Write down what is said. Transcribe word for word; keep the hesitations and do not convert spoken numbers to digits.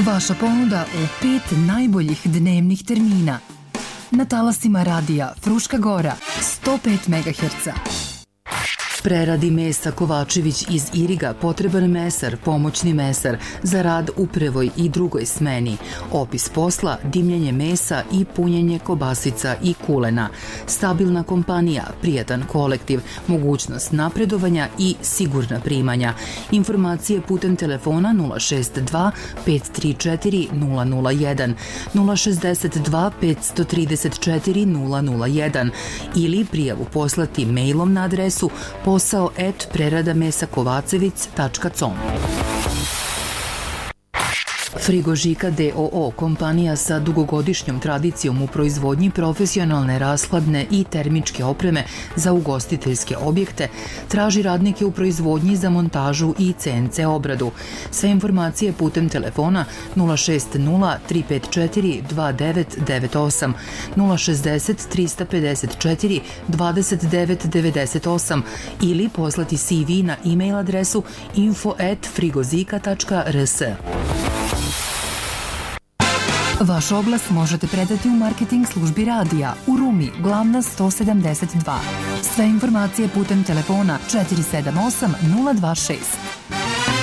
Vaša ponuda u pet najboljih dnevnih termina. Na talasima radija Fruška Gora, sto pet megaherca. Preradi mesa Kovačević iz Iriga potreban mesar, pomoćni mesar za rad u prvoj i drugoj smeni. Opis posla, dimljenje mesa i punjenje kobasica i kulena. Stabilna kompanija, prijatan kolektiv, mogućnost napredovanja i sigurna primanja. Informacije putem telefona nula šest dva pet tri četiri nula nula jedan, nula šest dva pet tri četiri nula nula jedan ili prijavu poslati mailom na adresu posao et preradamesakovacevic tačka com. Frigožika d o o, kompanija sa dugogodišnjom tradicijom u proizvodnji profesionalne rashladne i termičke opreme za ugostiteljske objekte, traži radnike u proizvodnji za montažu i ce en ce obradu. Sve informacije putem telefona nula šest nula tri pet četiri dva devet devet osam, nula šezdeset tri pedeset četiri dvadeset devet devedeset osam ili poslati ce ve na e-mail adresu info et frigozika tačka r s. Vaš oglas možete predati u marketing službi radija u Rumi, Glavna sto sedamdeset dva. Sve informacije putem telefona četiri sedam osam nula dva šest.